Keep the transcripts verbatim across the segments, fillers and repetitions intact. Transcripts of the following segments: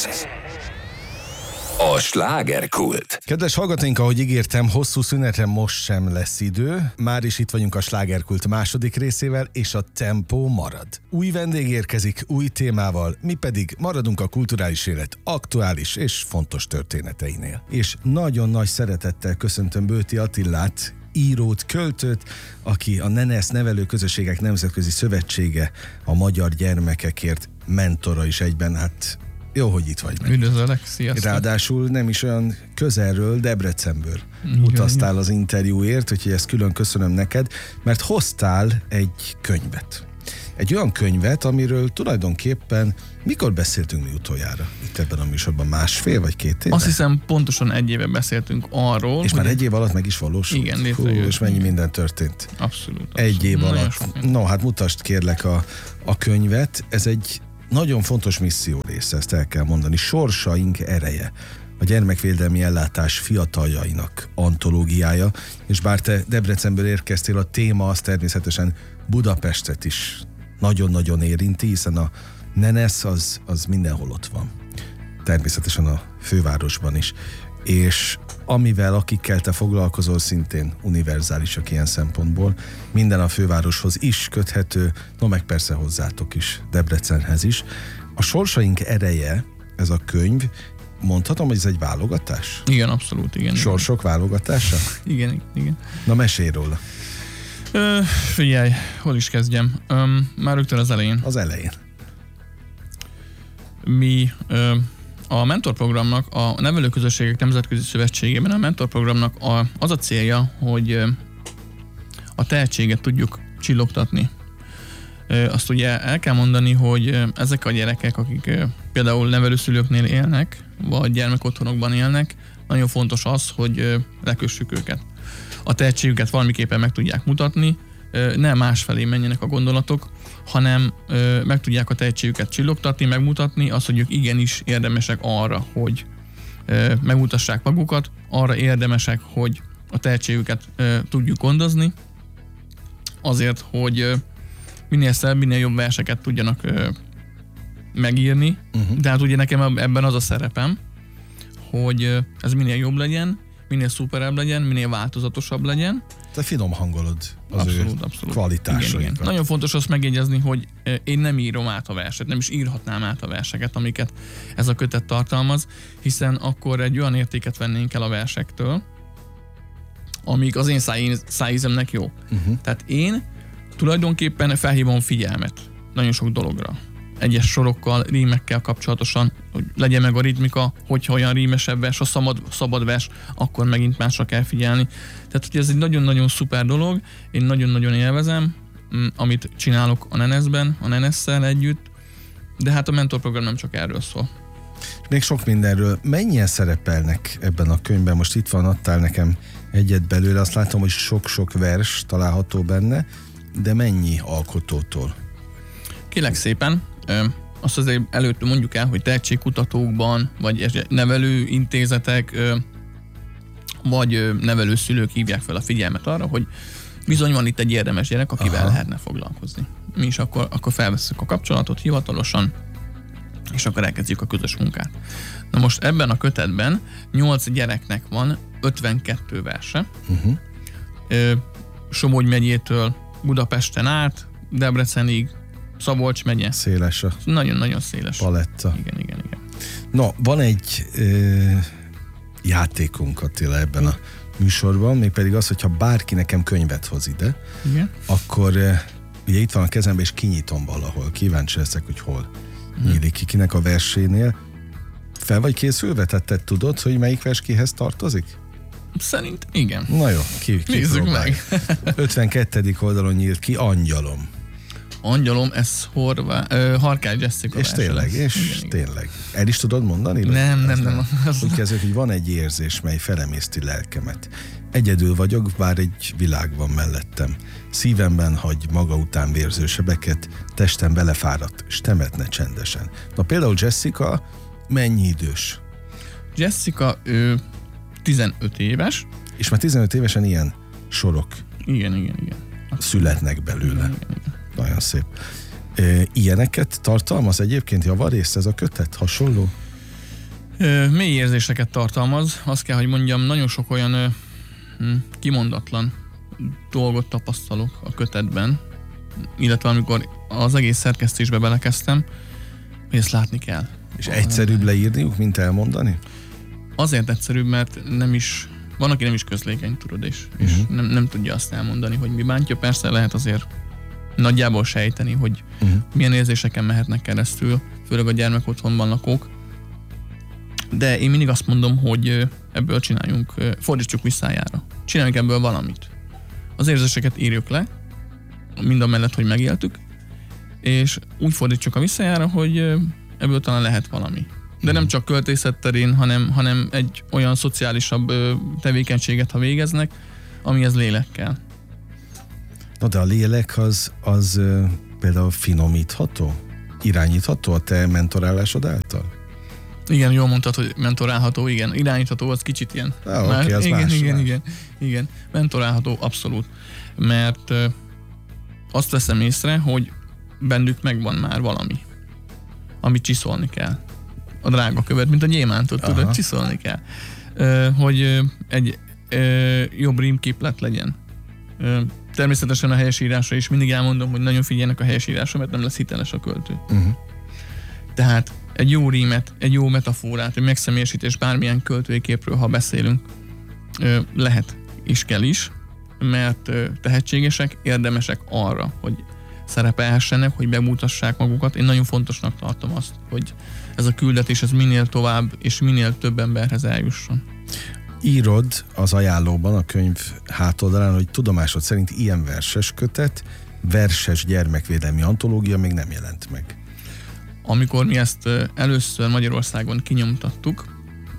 A slágerkult. Kedves hallgatóink, ahogy ígértem, hosszú szünetre most sem lesz idő. Már is itt vagyunk a slágerkult második részével, és a tempó marad. Új vendég érkezik, új témával, mi pedig maradunk a kulturális élet aktuális és fontos történeteinél. És nagyon nagy szeretettel köszöntöm Bőti Attilát, írót, költőt, aki a Nenesz Nevelő Közösségek Nemzetközi Szövetsége a magyar gyermekekért mentora is egyben, hát jó, hogy itt vagy meg. Üdvözöllek, sziasztok! Ráadásul nem is olyan közelről, Debrecenből utaztál az interjúért, úgyhogy ezt külön köszönöm neked, mert hoztál egy könyvet. Egy olyan könyvet, amiről tulajdonképpen mikor beszéltünk mi utoljára? Itt ebben a műsorban másfél vagy két éve? Azt hiszem pontosan egy éve beszéltünk arról. És már egy év alatt meg is valósult? Igen, létrejött. És mennyi minden történt? Abszolút. abszolút. Egy év Nagyon alatt. No, hát mutasd kérlek a, a könyvet. Ez egy nagyon fontos misszió része, ezt el kell mondani. Sorsaink ereje. A gyermekvédelmi ellátás fiataljainak antológiája, és bár te Debrecenből érkeztél, a téma az természetesen Budapestet is nagyon-nagyon érinti, hiszen a Nenesz az, az mindenhol ott van. Természetesen a fővárosban is. És amivel, akikkel te foglalkozol, szintén univerzálisak ilyen szempontból. Minden a fővároshoz is köthető, no meg persze hozzátok is, Debrecenhez is. A Sorsaink ereje, ez a könyv, mondhatom, hogy ez egy válogatás? Igen, abszolút, igen. Sorsok igen. válogatása? Igen, igen. Na, mesélj róla. Ö, figyelj, hol is kezdjem? Ö, már rögtön az elején. Az elején. Mi ö, a mentorprogramnak, a Nevelőközösségek Nemzetközi Szövetségében a mentorprogramnak a, az a célja, hogy ö, a tehetséget tudjuk csillogtatni. Ö, azt ugye el kell mondani, hogy ö, ezek a gyerekek, akik ö, például nevelőszülőknél élnek, vagy gyermekotthonokban élnek, nagyon fontos az, hogy ö, lekössük őket. A tehetségüket valamiképpen meg tudják mutatni, ne másfelé menjenek a gondolatok, hanem meg tudják a tehetségüket csillogtatni, megmutatni, azt, hogy ők igenis érdemesek arra, hogy megmutassák magukat, arra érdemesek, hogy a tehetségüket tudjuk gondozni, azért, hogy minél szebb, minél jobb verseket tudjanak megírni, uh-huh. de hát ugye nekem ebben az a szerepem, hogy ez minél jobb legyen, minél szuperebb legyen, minél változatosabb legyen. Te finom hangolod az abszolút, ő abszolút. kvalitásaikat. Igen, igen. Nagyon fontos azt megjegyezni, hogy én nem írom át a verset, nem is írhatnám át a verseket, amiket ez a kötet tartalmaz, hiszen akkor egy olyan értéket vennénk el a versektől, amíg az én szájízemnek jó. Uh-huh. Tehát én tulajdonképpen felhívom figyelmet nagyon sok dologra. Egyes sorokkal, rímekkel kapcsolatosan, hogy legyen meg a ritmika, hogyha olyan rímesebb vers, a szabad, szabad vers, akkor megint másra kell figyelni. Tehát, hogy ez egy nagyon-nagyon szuper dolog, én nagyon-nagyon élvezem, amit csinálok a Neneszben, a Nenesszel együtt, de hát a mentorprogram nem csak erről szól. Még sok mindenről. Mennyien szerepelnek ebben a könyvben? Most itt van, adtál nekem egyet belőle, azt látom, hogy sok-sok vers található benne, de mennyi alkotótól? Kérlek szépen, azt azért előtt mondjuk el, hogy tehetségkutatókban, vagy nevelőintézetek, vagy nevelőszülők hívják fel a figyelmet arra, hogy bizony van itt egy érdemes gyerek, akivel Aha. lehetne foglalkozni. Mi is akkor, akkor felvesszük a kapcsolatot hivatalosan, és akkor elkezdjük a közös munkát. Na most ebben a kötetben nyolc gyereknek van ötvenkettő verse. Uh-huh. Somogy megyétől Budapesten át, Debrecenig, Szabolcs megye. Széles a Nagyon-nagyon széles paletta. Igen, igen, igen. No, van egy ö, játékunk, Attila, ebben a műsorban, mégpedig az, hogyha bárki nekem könyvet hoz ide, igen. akkor ö, ugye itt van a kezemben, és kinyitom valahol. Kíváncsi leszek, hogy hol hmm. nyílik ki, kinek a versénél. Fel vagy készülve? Tehát te tudod, hogy melyik vers kihez tartozik? Szerint igen. Na jó, ki, ki nézzük meg. ötvenkettedik oldalon nyílt ki, Angyalom. Angyalom, ez Horvá, uh, Harkály Jessica. És tényleg, lesz. és igen, tényleg. El is tudod mondani? Nem, nem, nem. nem. Úgy kezdődik, hogy van egy érzés, mely felemészti lelkemet. Egyedül vagyok, bár egy világ van mellettem. Szívemben hagy maga után vérző sebeket, testem belefáradt, s temetne csendesen. Na például Jessica mennyi idős? Jessica, ő tizenöt éves. És már tizenöt évesen ilyen sorok igen, igen, igen. születnek belőle. Igen, igen, igen. Nagyon szép. E, ilyeneket tartalmaz egyébként javarészt ez a kötet? Hasonló Ö, mély érzéseket tartalmaz. Azt kell, hogy mondjam, nagyon sok olyan ö, kimondatlan dolgot tapasztalok a kötetben, illetve amikor az egész szerkesztésbe belekezdtem, hogy ezt látni kell. És egyszerűbb leírniuk, mint elmondani? Azért egyszerűbb, mert nem is, van, aki nem is közlékeny, tudod, és, uh-huh. és nem, nem tudja azt elmondani, hogy mi bántja. Persze lehet azért nagyjából sejteni, hogy uh-huh. milyen érzéseken mehetnek keresztül, főleg a gyermekotthonban lakók. De én mindig azt mondom, hogy ebből csináljunk, fordítsuk visszájára. Csináljunk ebből valamit. Az érzéseket írjuk le, mind a mellett, hogy megéltük, és úgy fordítsuk a visszájára, hogy ebből talán lehet valami. De nem csak költészet terén, hanem, hanem egy olyan szociálisabb tevékenységet, ha végeznek, amihez lélek kell. Na de a lélek az, az például finomítható? Irányítható a te mentorálásod által? Igen, jól mondtad, hogy mentorálható, igen. Irányítható, az kicsit ilyen. Ah, oké, okay, az igen, más, igen, más. igen, igen. Mentorálható, abszolút. Mert ö, azt veszem észre, hogy bennük megvan már valami, amit csiszolni kell. A drága követ, mint a gyémántot, tudod, csiszolni kell. Ö, hogy ö, egy ö, jobb rímképlet legyen. Ö, természetesen a helyesírásra is mindig elmondom, hogy nagyon figyeljenek a helyesírásra, mert nem lesz hiteles a költő. Uh-huh. Tehát egy jó rímet, egy jó metaforát, egy megszemélyesítés bármilyen költői képről, ha beszélünk, ö, lehet és kell is, mert ö, tehetségesek, érdemesek arra, hogy szerepelhessenek, hogy bemutassák magukat. Én nagyon fontosnak tartom azt, hogy ez a küldetés ez minél tovább és minél több emberhez eljusson. Írod az ajánlóban, a könyv hátoldalán, hogy tudomásod szerint ilyen verses kötet, verses gyermekvédelmi antológia még nem jelent meg. Amikor mi ezt először Magyarországon kinyomtattuk,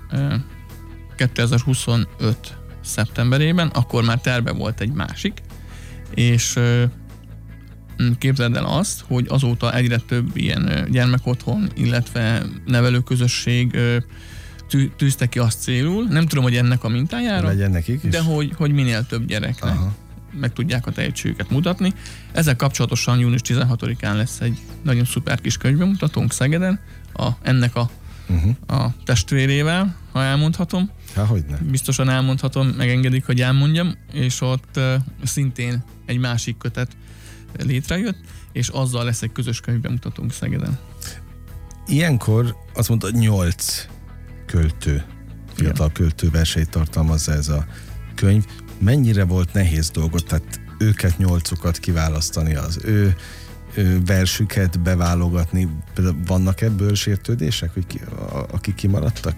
kétezer-huszonöt szeptemberében, akkor már terve volt egy másik, és képzeld el azt, hogy azóta egyre több ilyen gyermekotthon, illetve nevelőközösség tűzte ki azt célul, nem tudom, hogy ennek a mintájára, legyen nekik is. De hogy, hogy minél több gyereknek Aha. meg tudják a tehetségüket mutatni. Ezzel kapcsolatosan június tizenhatodikán lesz egy nagyon szuper kis könyvbemutatónk Szegeden, a, ennek a, uh-huh. a testvérével, ha elmondhatom. Há, hogyne. Biztosan elmondhatom, megengedik, hogy elmondjam, és ott uh, szintén egy másik kötet létrejött, és azzal lesz egy közös könyvbemutatónk Szegeden. Ilyenkor azt mondta, nyolc költő, fiatal költő verseit tartalmazza ez a könyv. Mennyire volt nehéz dolgot, tehát őket nyolcukat kiválasztani, az ő, ő versüket beválogatni? Vannak ebből sértődések, hogy ki, a, akik kimaradtak?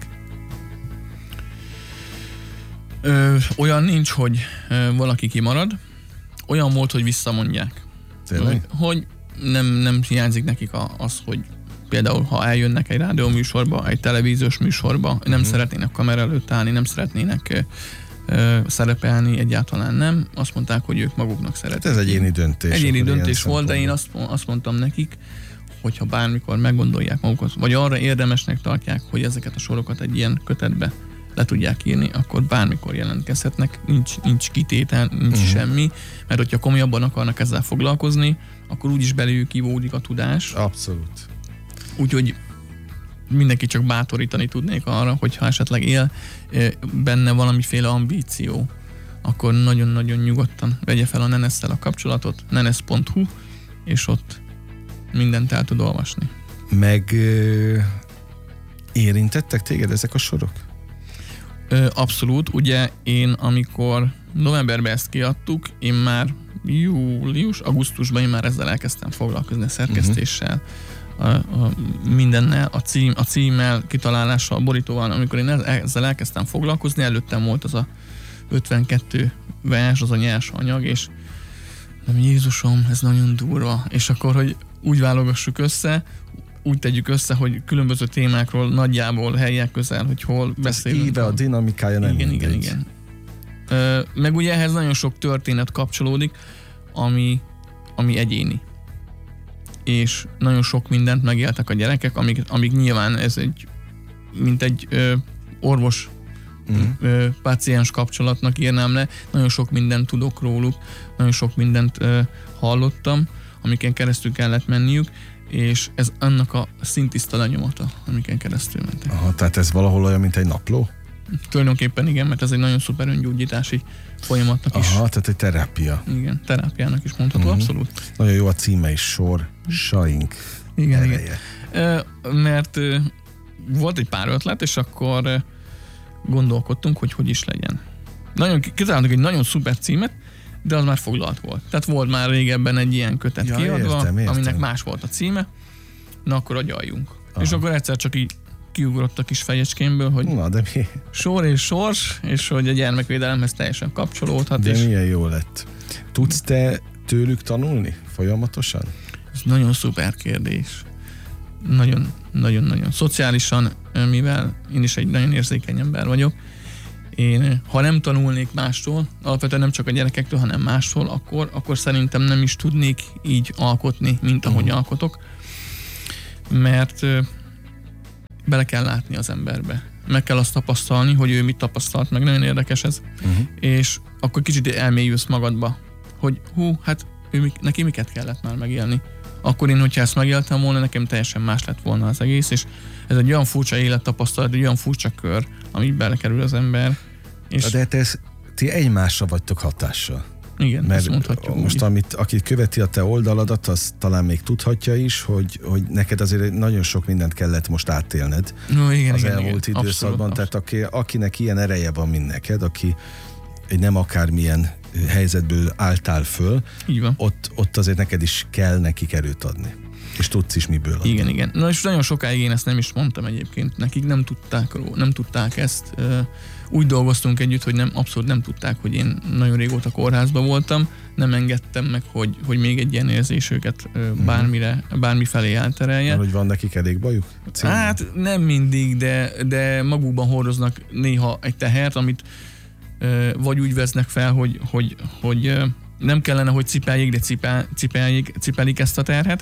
Ö, olyan nincs, hogy ö, valaki kimarad. Olyan volt, hogy visszamondják. Tényleg? Hogy, hogy nem, nem hiányzik nekik a, az, hogy például, ha eljönnek egy rádióműsorba, egy televíziós műsorba, uh-huh. nem szeretnének kamera előtt állni, nem szeretnének ö, szerepelni, egyáltalán nem. Azt mondták, hogy ők maguknak szeretnék. Ez egyéni döntés. Egyéni döntés volt, de én azt, azt mondtam nekik, hogyha bármikor meggondolják magukat, vagy arra érdemesnek tartják, hogy ezeket a sorokat egy ilyen kötetbe le tudják írni, akkor bármikor jelentkezhetnek, nincs, nincs kitétel, nincs uh-huh. semmi, mert hogyha komolyabban akarnak ezzel foglalkozni, akkor úgyis belőjük kivódik a tudás. Abszolút. Úgyhogy mindenki csak bátorítani tudnék arra, hogyha esetleg él benne valamiféle ambíció, akkor nagyon-nagyon nyugodtan vegye fel a Nenesszel a kapcsolatot, nenes pont hu, és ott mindent el tud olvasni. Meg ö, érintettek téged ezek a sorok? Ö, abszolút. Ugye én, amikor novemberben ezt kiadtuk, én már július, augusztusban én már ezzel elkezdtem foglalkozni a szerkesztéssel, uh-huh. A, a mindennel, a, cím, a címmel, kitalálással, a borítóval. Amikor én ezzel elkezdtem foglalkozni, előttem volt az a ötvenkettő vers, az a nyers anyag, és Jézusom, ez nagyon durva. És akkor, hogy úgy válogassuk össze, úgy tegyük össze, hogy különböző témákról nagyjából helyek közel, hogy hol beszélünk. Íve, a dinamikája nem igen, mindegy. igen, igen. Ö, meg ugye ehhez nagyon sok történet kapcsolódik, ami, ami egyéni. És nagyon sok mindent megéltek a gyerekek, amik, amik nyilván ez egy, mint egy ö, orvos uh-huh. ö, páciens kapcsolatnak írnám le, nagyon sok mindent tudok róluk, nagyon sok mindent ö, hallottam, amiken keresztül kellett menniük, és ez annak a szintiszta lenyomata, amiken keresztül mentek. Aha, tehát ez valahol olyan, mint egy napló? Tulajdonképpen igen, mert ez egy nagyon szuper öngyógyítási folyamatnak is. Aha, tehát egy terápia. Igen, terápiának is mondható, uh-huh. abszolút. Nagyon jó a címe is, Sorsaink igen, ereje. Igen, e, mert e, volt egy pár ötlet, és akkor e, gondolkodtunk, hogy hogy is legyen. Nagyon, kitaláltunk egy nagyon szuper címet, de az már foglalt volt. Tehát volt már régebben egy ilyen kötet ja, kiadva, értem, értem. aminek más volt a címe, na akkor agyaljunk. Aha. És akkor egyszer csak így kiugrott a kis fejecskémből, hogy na, de mi? sor és sors, és hogy a gyermekvédelemhez teljesen kapcsolódhat. De és milyen jó lett. Tudsz te tőlük tanulni folyamatosan? Ez nagyon szuper kérdés. Nagyon, nagyon, nagyon. Szociálisan, mivel én is egy nagyon érzékeny ember vagyok, én, ha nem tanulnék mástól, alapvetően nem csak a gyerekektől, hanem mástól, akkor, akkor szerintem nem is tudnék így alkotni, mint ahogy uh-huh. alkotok. Mert bele kell látni az emberbe. Meg kell azt tapasztalni, hogy ő mit tapasztalt, meg nagyon érdekes ez. Uh-huh. És akkor kicsit elmélyülsz magadba, hogy hú, hát ő, neki miket kellett már megélni. Akkor én, hogyha ezt megéltem volna, nekem teljesen más lett volna az egész, és ez egy olyan furcsa élettapasztalat, egy olyan furcsa kör, amit belekerül az ember. És de te ez, ti egymásra vagytok hatással. Igen, mert ezt mondhatjuk. Most, amit, aki követi a te oldaladat, az talán még tudhatja is, hogy, hogy neked azért nagyon sok mindent kellett most átélned no, igen, az igen, elmúlt igen. időszakban. Abszolút, Tehát aki, akinek ilyen ereje van, mint neked, aki egy nem akármilyen helyzetből álltál föl, ott, ott azért neked is kell nekik erőt adni. És tudsz is miből adni. Igen, igen. Na és nagyon sokáig én ezt nem is mondtam egyébként. Nekik nem tudták, nem tudták ezt. Úgy dolgoztunk együtt, hogy nem, abszolút nem tudták, hogy én nagyon régóta kórházban voltam. Nem engedtem meg, hogy, hogy még egy ilyen érzés őket bármire, bármifelé elterelje. Mert hogy van nekik elég bajuk? Hát nem mindig, de, de magukban hordoznak néha egy tehert, amit vagy úgy vesznek fel, hogy, hogy, hogy nem kellene, hogy cipeljék, de cipel, cipeljék, cipelik ezt a terhet.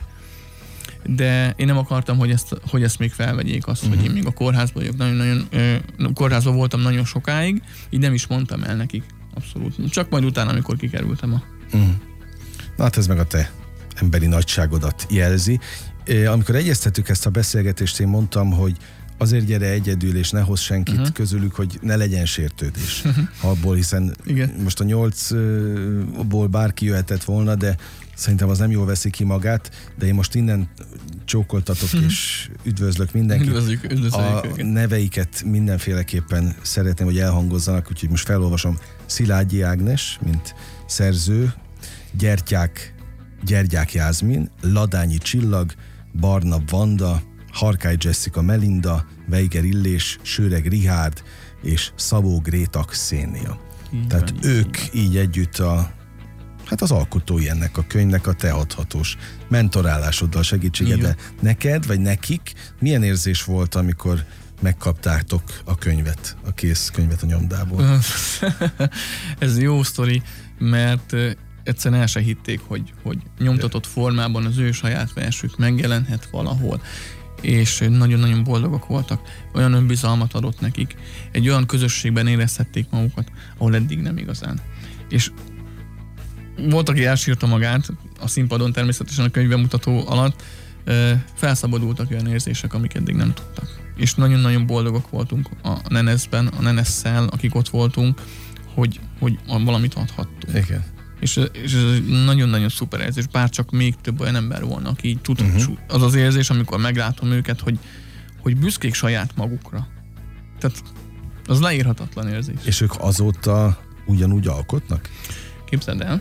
De én nem akartam, hogy ezt, hogy ezt még felvegyék azt, uh-huh. hogy én még a kórházban vagyok. Nagyon-nagyon, kórházban voltam nagyon sokáig, így nem is mondtam el nekik. Abszolút. Csak majd utána, amikor kikerültem a... Uh-huh. Na hát ez meg a te emberi nagyságodat jelzi. Amikor egyeztettük ezt a beszélgetést, én mondtam, hogy azért gyere egyedül, és ne hozz senkit uh-huh. közülük, hogy ne legyen sértődés. Uh-huh. Abból, hiszen igen. most a nyolcból bárki jöhetett volna, de szerintem az nem jól veszi ki magát, de én most innen csókoltatok uh-huh. és üdvözlök mindenkit. Üdvözlük, üdvözlük a őket. Neveiket mindenféleképpen szeretném, hogy elhangozzanak, úgyhogy most felolvasom. Szilágyi Ágnes, mint szerző, Gyertyák, Gyergyák Jászmin, Ladányi Csillag, Barna Vanda, Harkály Jessica Melinda, Weiger Illés, Sőreg Richárd és Szabó Gréta Xénia. Tehát van, ők így, így együtt a, hát az alkotói ennek a könyvnek, a te adhatós mentorálásoddal, segítségeddel. Neked, vagy nekik milyen érzés volt, amikor megkaptátok a könyvet, a kész könyvet a nyomdából? Ez jó sztori, mert egyszerűen el se hitték, hogy, hogy nyomtatott formában az ő saját versük megjelenhet valahol. És nagyon-nagyon boldogok voltak. Olyan önbizalmat adott nekik. Egy olyan közösségben érezhették magukat, ahol eddig nem igazán. És volt, aki elsírta magát a színpadon, természetesen a könyvbemutató alatt, felszabadultak olyan érzések, amik eddig nem tudtak. És nagyon-nagyon boldogok voltunk a Neneszben, a Nenesszel, akik ott voltunk, hogy, hogy valamit adhattunk. Igen. És, és ez egy nagyon-nagyon szuper érzés, bárcsak még több olyan ember volna, aki így tud, uh-huh. az az érzés, amikor meglátom őket, hogy, hogy büszkék saját magukra. Tehát az leírhatatlan érzés. És ők azóta ugyanúgy alkotnak? Képzeld el,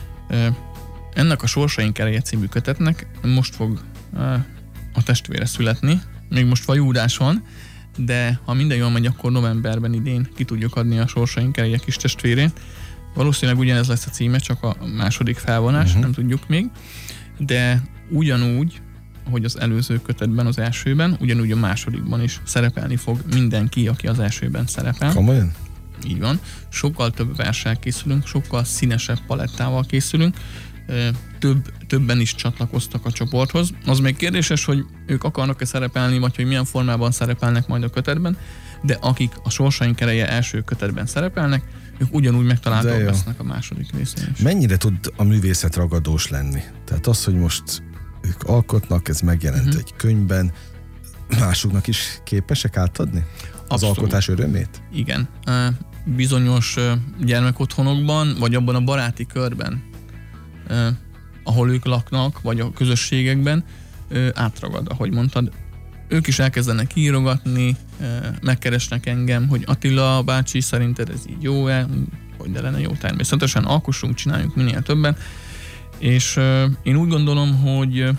ennek a Sorsaink ereje című kötetnek most fog a testvére születni, még most vajúdás van, de ha minden jól megy, akkor novemberben idén ki tudjuk adni a Sorsaink ereje kis testvérét. Valószínűleg ugyanez lesz a címe, csak a második felvonás, uh-huh. nem tudjuk még, de ugyanúgy, hogy az előző kötetben, az elsőben, ugyanúgy a másodikban is szerepelni fog mindenki, aki az elsőben szerepel. Komolyan? Így van. Sokkal több verssel készülünk, sokkal színesebb palettával készülünk, több, többen is csatlakoztak a csoporthoz. Az még kérdéses, hogy ők akarnak-e szerepelni, vagy hogy milyen formában szerepelnek majd a kötetben, de akik a Sorsaink ereje első kötetben szerepelnek, ők ugyanúgy megtaláltak lesznek a második részén is. Mennyire tud a művészet ragadós lenni? Tehát az, hogy most ők alkotnak, ez megjelent Mhm. egy könyvben, másoknak is képesek átadni az Abszolút. alkotás örömét? Igen. Ö, Bizonyos ö, gyermekotthonokban, vagy abban a baráti körben, ö, ahol ők laknak, vagy a közösségekben ö, átragad, ahogy mondtad. Ők is elkezdenek írogatni, ö, megkeresnek engem, hogy Attila bácsi, szerinted ez így jó-e? Hogy de lenne jó, természetesen alkossunk, csináljunk minél többen. És ö, én úgy gondolom, hogy ö,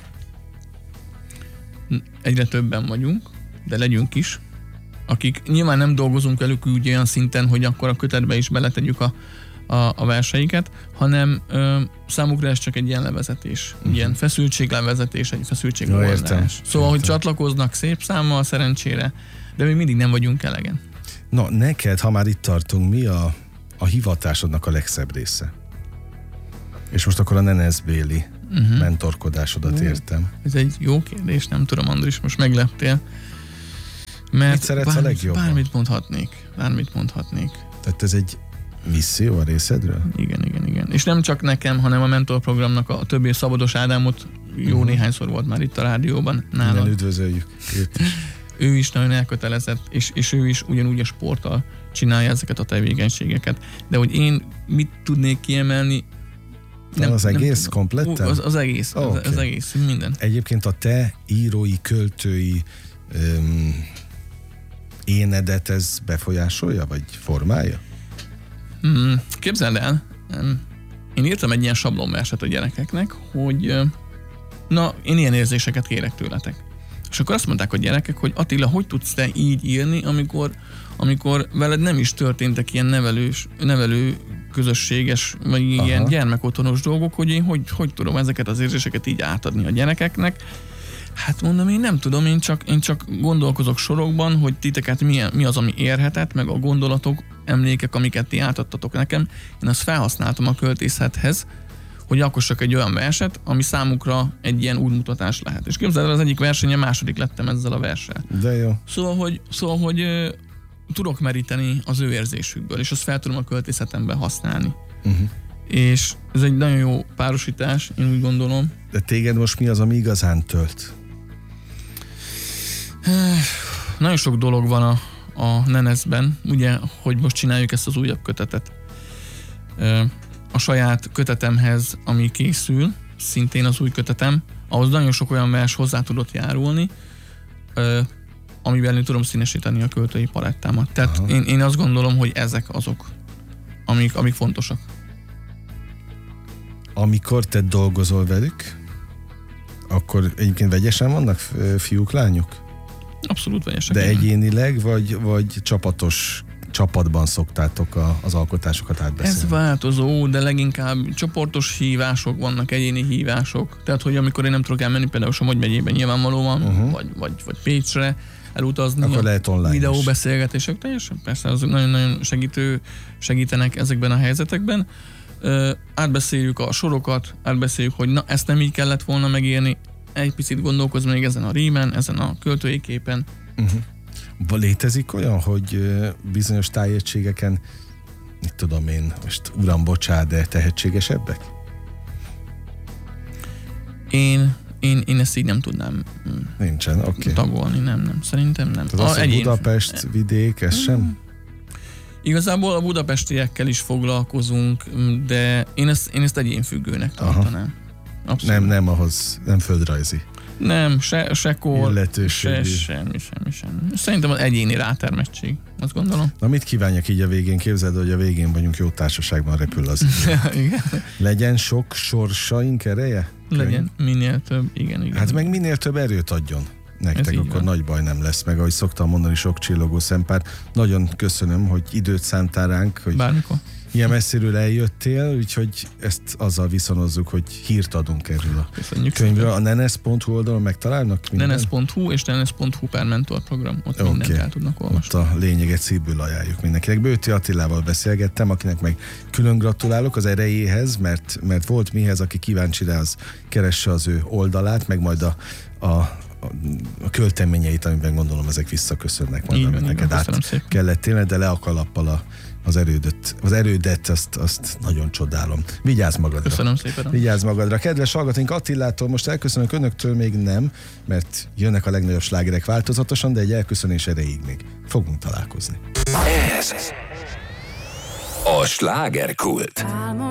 egyre többen vagyunk, de legyünk is, akik nyilván nem dolgozunk velük úgy olyan szinten, hogy akkor a kötetbe is beletegyük a, a, a verseiket, hanem ö, számukra ez csak egy ilyen levezetés, uh-huh. ilyen feszültséglevezetés, egy feszültségoldás. Ja, értem. Szóval, hogy Értem. csatlakoznak szép számmal, szerencsére, de még mindig nem vagyunk elegen. Na, neked, ha már itt tartunk, mi a, a hivatásodnak a legszebb része? És most akkor a Nenezbéli Uh-huh. mentorkodásodat Ó. értem. Ez egy jó kérdés, nem tudom, Andris, most megleptél. Mert Mit szeretsz a bármit, legjobban? Bármit mondhatnék. Bármit mondhatnék. Tehát ez egy misszió a részedről? Igen, igen, igen. És nem csak nekem, hanem a mentorprogramnak a többi Szabados Ádámot jó Uh-huh. néhányszor volt már itt a rádióban Minden nálam. üdvözöljük őt is. Ő is nagyon elkötelezett, és, és ő is ugyanúgy a sporttal csinálja ezeket a tevékenységeket. De hogy én mit tudnék kiemelni, Nem, az egész tudom. kompletten? Ú, Az, az egész, Oh, az, okay. az egész, minden. Egyébként a te írói, költői öm, énedet ez befolyásolja, vagy formálja? Mm, képzeld el, em, én írtam egy ilyen sablonverset a gyerekeknek, hogy ö, na, én ilyen érzéseket kérek tőletek. És akkor azt mondták a gyerekek, hogy Attila, hogy tudsz te így írni, amikor, amikor veled nem is történtek ilyen nevelős, nevelő közösséges, vagy Aha. ilyen gyermekotthonos dolgok, hogy én hogy, hogy tudom ezeket az érzéseket így átadni a gyerekeknek. Hát mondom, én nem tudom, én csak, én csak gondolkozok sorokban, hogy titeket mi, mi az, ami érhetett, meg a gondolatok, emlékek, amiket ti átadtatok nekem. Én azt felhasználtam a költészethez, hogy alkossak egy olyan verset, ami számukra egy ilyen útmutatás lehet. És képzeld el, az egyik versenyen második lettem ezzel a verssel. De jó. Szóval, hogy, szóval, hogy ö, tudok meríteni az ő érzésükből, és azt fel tudom a költészetemben használni. Uh-huh. És ez egy nagyon jó párosítás, én úgy gondolom. De téged most mi az, ami igazán tölt? Nagyon sok dolog van a, a Nenezben, ugye, hogy most csináljuk ezt az újabb kötetet. Ö, A saját kötetemhez, ami készül, szintén az új kötetem, ahhoz nagyon sok olyan vers hozzá tudott járulni, ö, amivel én tudom színesíteni a költői palettámat. Tehát én, én azt gondolom, hogy ezek azok, amik, amik fontosak. Amikor te dolgozol velük, akkor egyébként vegyesen vannak ö, fiúk, lányok? Abszolút vegyesek. De igen. egyénileg, vagy, vagy csapatos csapatban szoktátok a, az alkotásokat átbeszélni? Ez változó, de leginkább csoportos hívások vannak, egyéni hívások. Tehát, hogy amikor én nem tudok elmenni például Somogy megyében nyilvánvalóan, Uh-huh. vagy, vagy, vagy Pécsre elutazni. Akkor a lehet online is. videóbeszélgetések, teljesen persze, azok nagyon-nagyon segítő, segítenek ezekben a helyzetekben. Ö, átbeszéljük a sorokat, átbeszéljük, hogy na, ezt nem így kellett volna megírni, egy picit gondolkozz még ezen a rímen, ezen a költői képen. Uh-huh. Létezik olyan, hogy ö, bizonyos tájegységeken, mit tudom én, most uram, bocsánat, de tehetségesebbek? Én, én, én ezt így nem tudnám mm, Nincsen, oké. Okay. tagolni, nem, nem, szerintem nem. Tehát az, hogy egyén- Budapest, vidék, ez sem? Igazából a budapestiekkel is foglalkozunk, de én ezt, én ezt egyénfüggőnek tartanám. Abszolút. Nem, nem ahhoz, nem földrajzi. Nem, se, se kor, Illetőségű. se, semmi, semmi, semmi. Szerintem az egyéni rátermettség, azt gondolom. Na mit kívánjak így a végén? Képzeld, hogy a végén vagyunk, jó társaságban repül az. Igen. Legyen sok sorsaink ereje? Legyen minél több, igen, igen. Hát meg minél több erőt adjon nektek, így akkor van. nagy baj nem lesz meg, ahogy szoktam mondani, sok csillogó szempár. Nagyon köszönöm, hogy időt szántál ránk, hogy Bármikor. ilyen messziről eljöttél, úgyhogy ezt azzal viszonozzuk, hogy hírt adunk erről a Köszönjük. könyvről. A nenes pont hu oldalon megtalálnak minden? nenes pont hu és nenes pont hu per mentor program. Ott Oké. mindent el tudnak Ott olvasni. a lényeget szívből ajánljuk mindenkinek. Bőti Attilával beszélgettem, akinek meg külön gratulálok az erejéhez, mert, mert volt mihez, aki kíváncsi rá, az keresse az ő oldalát, meg majd a, a a költeményeit, amiben gondolom ezek visszaköszönnek majd, Így amit van, így neked van, át köszönöm szépen. kellett tényleg, de le a kalappal a, az erődet, az erődet, azt, azt nagyon csodálom. Vigyázz magadra. Köszönöm szépen. Vigyázz magadra. Kedves hallgatóink, Attilától most elköszönök, önöktől még nem, mert jönnek a legnagyobb slágerek változatosan, de egy elköszönés erejéig még fogunk találkozni. Ez a slágerkult.